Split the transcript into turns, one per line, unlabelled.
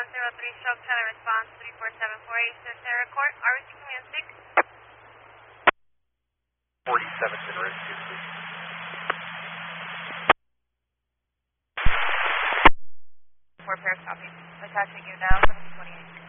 103 Shock Center response 34748 Sarah Court. Are we speaking with Stick?
47 to road 2, please.
Four pairs copy. Attaching you now, 728.